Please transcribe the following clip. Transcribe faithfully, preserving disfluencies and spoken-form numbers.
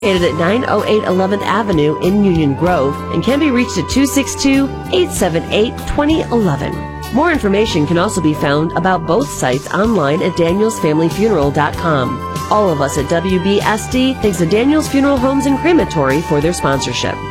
located at nine oh eight eleventh Avenue in Union Grove and can be reached at two six two, eight seven eight, two oh one one. More information can also be found about both sites online at daniels family funeral dot com. All of us at W B S D thanks the Daniels Funeral Homes and Crematory for their sponsorship.